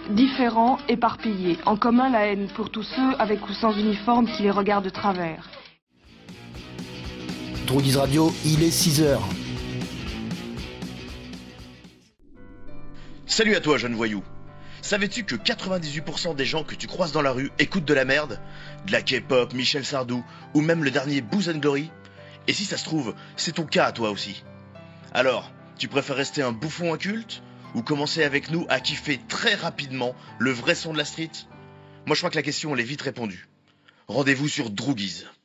différents, éparpillés. En commun, la haine pour tous ceux avec ou sans uniforme qui les regardent de travers. Droguise Radio, il est 6h. Salut à toi, jeune voyou. Savais-tu que 98% des gens que tu croises dans la rue écoutent de la merde? De la K-pop, Michel Sardou, ou même le dernier Booze & Glory? Et si ça se trouve, c'est ton cas à toi aussi. Alors, tu préfères rester un bouffon inculte? Ou commencer avec nous à kiffer très rapidement le vrai son de la street? Moi je crois que la question elle est vite répondue. Rendez-vous sur Droguise.